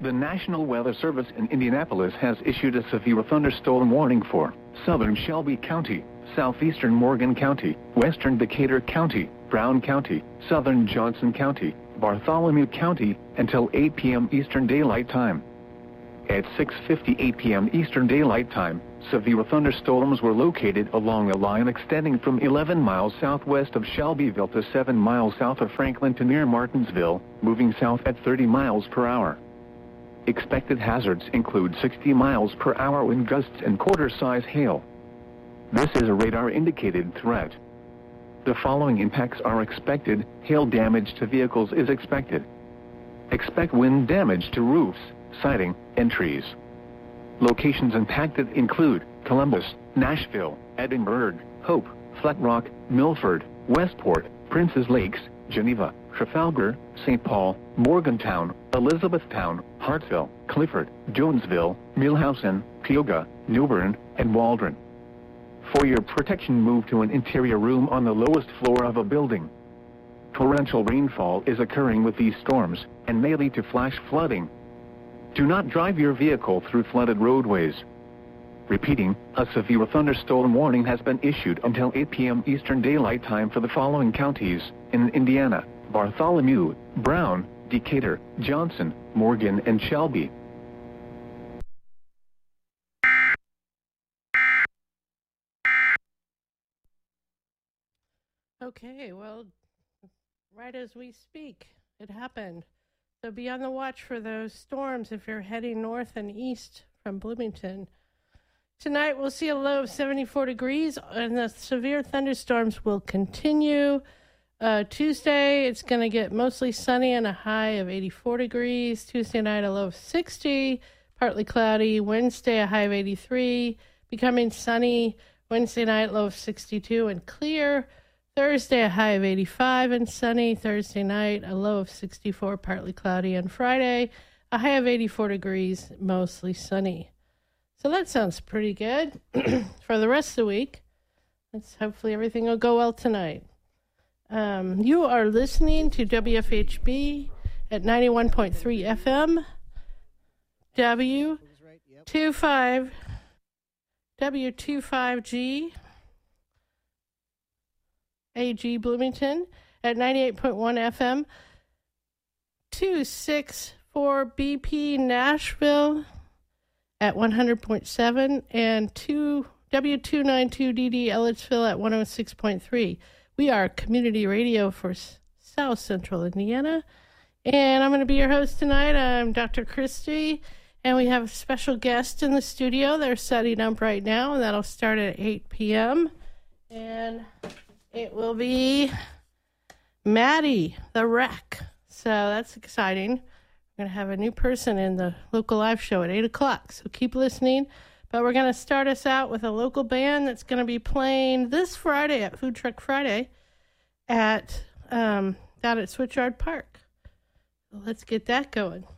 The National Weather Service in Indianapolis has issued a severe thunderstorm warning for southern Shelby County, southeastern Morgan County, western Decatur County, Brown County, southern Johnson County, Bartholomew County until 8 p.m. Eastern Daylight Time. At 6:58 p.m. Eastern Daylight Time, severe thunderstorms were located along a line extending from 11 miles southwest of Shelbyville to 7 miles south of Franklin to near Martinsville, moving south at 30 miles per hour. Expected hazards include 60 miles per hour wind gusts and quarter-size hail. This is a radar-indicated threat. The following impacts are expected. Hail damage to vehicles is expected. Expect wind damage to roofs, siding, and trees. Locations impacted include Columbus, Nashville, Edinburgh, Hope, Flat Rock, Milford, Westport, Princess Lakes, Geneva, Trafalgar, St. Paul, Morgantown, Elizabethtown, Hartsville, Clifford, Jonesville, Millhausen, Tioga, New Bern, and Waldron. For your protection, move to an interior room on the lowest floor of a building. Torrential rainfall is occurring with these storms and may lead to flash flooding. Do not drive your vehicle through flooded roadways. Repeating, a severe thunderstorm warning has been issued until 8 p.m. Eastern Daylight Time for the following counties in Indiana: Bartholomew, Brown, Decatur, Johnson, Morgan, and Shelby. Okay, well, right as we speak, it happened. So be on the watch for those storms if you're heading north and east from Bloomington. Tonight we'll see a low of 74 degrees, and the severe thunderstorms will continue. Tuesday, it's going to get mostly sunny and a high of 84 degrees. Tuesday night, a low of 60, partly cloudy. Wednesday, a high of 83, becoming sunny. Wednesday night, low of 62 and clear. Thursday, a high of 85 and sunny. Thursday night, a low of 64, partly cloudy. And Friday, a high of 84 degrees, mostly sunny. So that sounds pretty good for the rest of the week. Hopefully everything will go well tonight. You are listening to WFHB at 91.3 FM, W25G, AG Bloomington at 98.1 FM, 264 BP Nashville at 100.7, and W292DD Ellettsville at 106.3. We are community radio for South Central Indiana, and I'm going to be your host tonight. I'm Dr. Christie, and we have a special guest in the studio. They're setting up right now, and that'll start at 8 p.m., and it will be Maddie, the Wreck. So that's exciting. We're going to have a new person in the local live show at 8 o'clock, so keep listening. But we're going to start us out with a local band that's going to be playing this Friday at Food Truck Friday at down at Switchyard Park. So let's get that going.